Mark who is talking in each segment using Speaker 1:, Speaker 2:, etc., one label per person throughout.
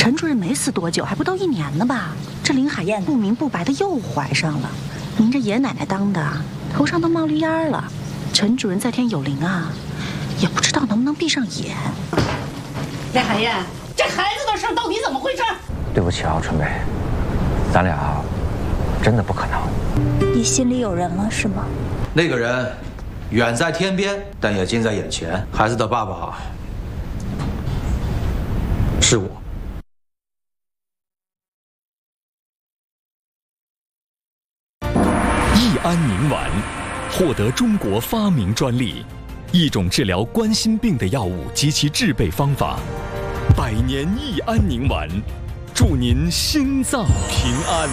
Speaker 1: 陈主任没死多久，还不到1年呢吧？这林海燕不明不白的又怀上了，您这爷爷奶奶当的，头上都冒绿烟了。陈主任在天有灵啊，也不知道能不能闭上眼。
Speaker 2: 林海燕，这孩子的事到底怎么回事？
Speaker 3: 对不起啊，春梅，咱俩真的不可能。
Speaker 4: 你心里有人了是吗？
Speaker 5: 那个人远在天边，但也近在眼前。孩子的爸爸是我。
Speaker 6: 益安宁丸获得中国发明专利，一种治疗冠心病的药物及其制备方法。100年益安宁丸，祝您心脏平安。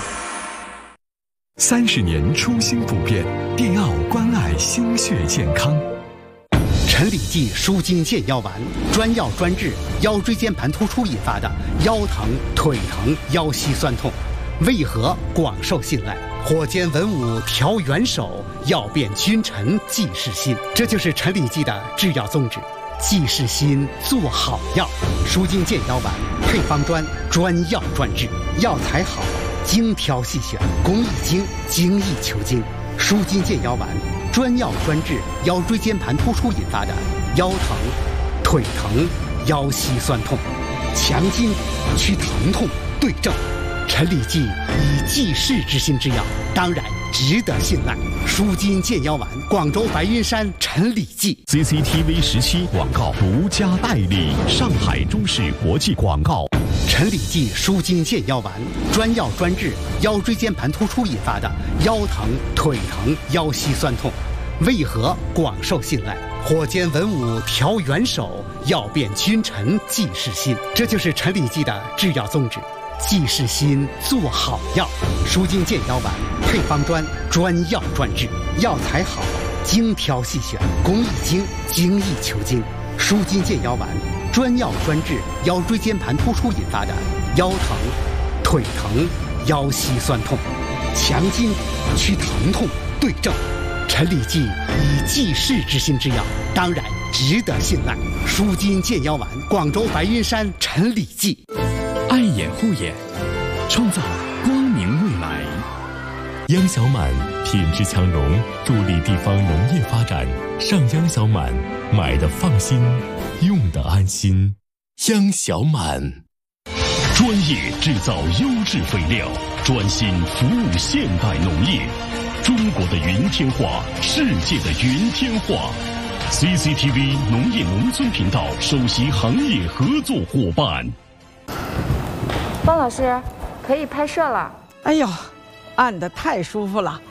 Speaker 7: 30年初心不变，电奥关爱心血健康。
Speaker 8: 陈李济舒筋健腰丸，专药专治腰椎间盘突出引发的腰疼、腿疼、腰膝酸痛，为何广受信赖？火箭文武调元首，药变君臣济世心。这就是陈李济的制药宗旨，济世心，做好药。舒筋健腰丸配方专，专药专治，药材好，精挑细选，工艺精，精益求精。舒筋健腰丸专药专治腰椎间盘突出引发的腰疼、腿疼、腰膝酸痛，强筋祛疼痛，对症。陈李济以济世之心之药，当然值得信赖。舒筋健腰丸，广州白云山陈李济。
Speaker 7: CCTV 17广告独家代理，上海中视国际广告。
Speaker 8: 陈李济舒筋健腰丸，专药专治腰椎间盘突出引发的腰疼、腿疼、腰膝酸痛，为何广受信赖？火箭文武调元首，药变君臣济世心。这就是陈李济的制药宗旨，济世心，做好药。舒筋健腰丸配方专，专药专治，药材好，精挑细选，工艺精，精益求精。舒筋健腰丸专药专治腰椎间盘突出引发的腰疼、腿疼、腰膝酸痛，强筋祛疼痛，对症。陈李济以济世之心之药，当然值得信赖。舒筋健腰丸，广州白云山陈李济。
Speaker 7: 爱眼护眼，创造光明未来。央小满品质强融，助力地方农业发展。上央小满，买的放心，用的安心。央小满，专业制造优质肥料，专心服务现代农业。中国的云天化，世界的云天化。CCTV 农业农村频道首席行业合作伙伴。
Speaker 9: 方老师，可以拍摄了。
Speaker 2: 哎呦，按得太舒服了，